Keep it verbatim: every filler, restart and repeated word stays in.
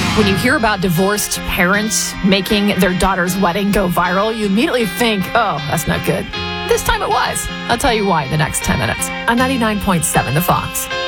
When you hear about divorced parents making their daughter's wedding go viral, you immediately think, oh, that's not good. This time it was. I'll tell you why in the next ten minutes on ninety-nine point seven The Fox.